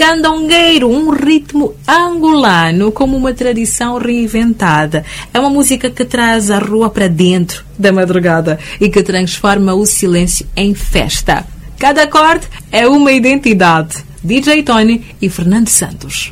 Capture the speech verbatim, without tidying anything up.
Candongueiro, um ritmo angolano como uma tradição reinventada. É uma música que traz a rua para dentro da madrugada e que transforma o silêncio em festa. Cada acorde é uma identidade. D J Tony e Fernando Santos.